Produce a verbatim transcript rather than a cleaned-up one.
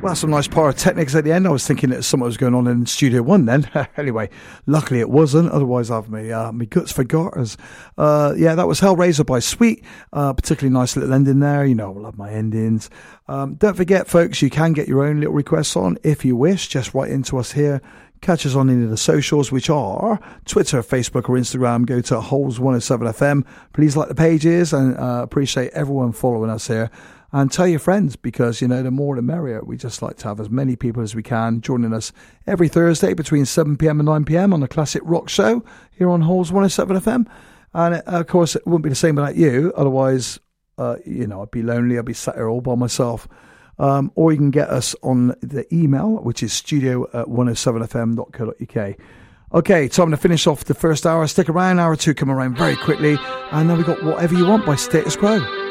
Well, some nice pyrotechnics at the end. I was thinking that something was going on in Studio One then. Anyway, luckily it wasn't. Otherwise, I've me uh, me guts for garters. Uh, yeah, that was Hellraiser by Sweet. Uh, particularly nice little ending there. You know, I love my endings. Um, don't forget, folks, you can get your own little requests on if you wish. Just write into us here. Catch us on any of the socials, which are Twitter, Facebook, or Instagram. Go to Holes one oh seven F M. Please like the pages, and uh, appreciate everyone following us here. And tell your friends, because, you know, the more the merrier. We just like to have as many people as we can joining us every Thursday between seven p.m. and nine p.m. on the Classic Rock Show here on Holes one oh seven F M. And, uh, of course, it wouldn't be the same without you. Otherwise, uh, you know, I'd be lonely. I'd be sat here all by myself. Um, or you can get us on the email, which is studio at one oh seven f m dot co dot u k. Okay, time to finish off the first hour. Stick around. Hour two come around very quickly. And then we got Whatever You Want by Status Quo.